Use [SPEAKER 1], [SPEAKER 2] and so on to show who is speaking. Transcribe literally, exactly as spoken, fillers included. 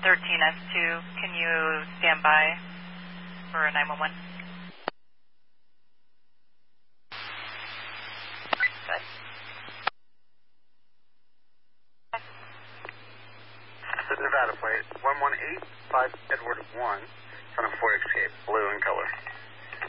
[SPEAKER 1] thirteen S two, can you stand by for a nine one one? Good.
[SPEAKER 2] The Nevada plate, one one eight five Edward one, son of four escape, blue in color.